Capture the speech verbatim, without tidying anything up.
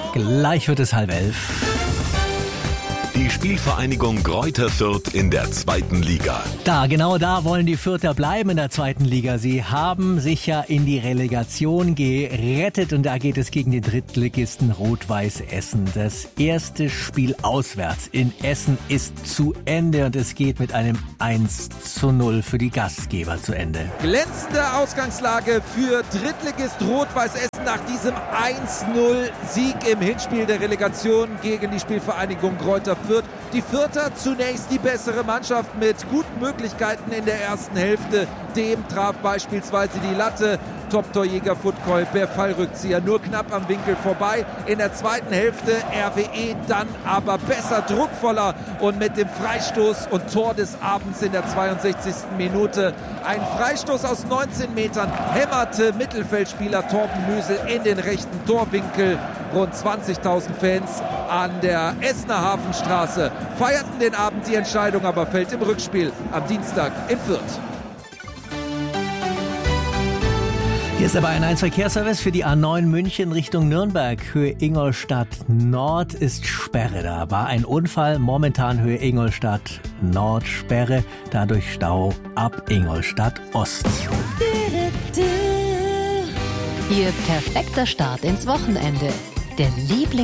Gleich wird es halb elf. Die Spielvereinigung Greuther Fürth in der zweiten Liga. Da, genau da wollen die Fürther bleiben in der zweiten Liga. Sie haben sich ja in die Relegation gerettet und da geht es gegen den Drittligisten Rot-Weiß Essen. Das erste Spiel auswärts in Essen ist zu Ende und es geht mit einem eins zu null für die Gastgeber zu Ende. Glänzende Ausgangslage für Drittligist Rot-Weiß Essen nach diesem eins null Sieg im Hinspiel der Relegation gegen die Spielvereinigung Greuther Fürth. Die Fürther zunächst die bessere Mannschaft mit guten Möglichkeiten in der ersten Hälfte. Dem traf beispielsweise die Latte. Top-Torjäger Futkoll per Fallrückzieher nur knapp am Winkel vorbei. In der zweiten Hälfte R W E dann aber besser, druckvoller und mit dem Freistoß und Tor des Abends in der zweiundsechzigsten Minute. Ein Freistoß aus neunzehn Metern hämmerte Mittelfeldspieler Torben Müsel in den rechten Torwinkel. Rund zwanzigtausend Fans an der Essener Hafenstraße feierten den Abend. Die Entscheidung aber fällt im Rückspiel am Dienstag in Fürth. Hier ist aber ein eins Verkehrsservice für die A neun München Richtung Nürnberg. Höhe Ingolstadt Nord ist Sperre. Da war ein Unfall. Momentan Höhe Ingolstadt Nord Sperre. Dadurch Stau ab Ingolstadt Ost. Ihr perfekter Start ins Wochenende. Der Liebling